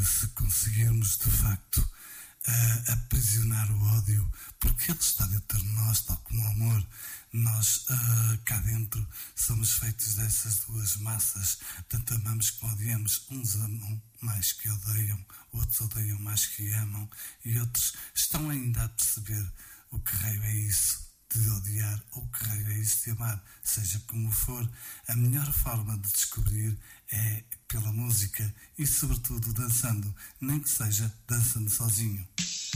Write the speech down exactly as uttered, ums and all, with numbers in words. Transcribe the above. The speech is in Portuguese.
se conseguirmos de facto uh, aprisionar o ódio, porque ele está dentro de nós, tal como o amor. Nós uh, cá dentro somos feitos dessas duas massas, tanto amamos como odiamos. Uns amam mais que odeiam, outros odeiam mais que amam, e outros estão ainda a perceber o que raio é isso de odiar ou que raio é isso de amar. Seja como for, a melhor forma de descobrir é pela música e sobretudo dançando, nem que seja dançando sozinho.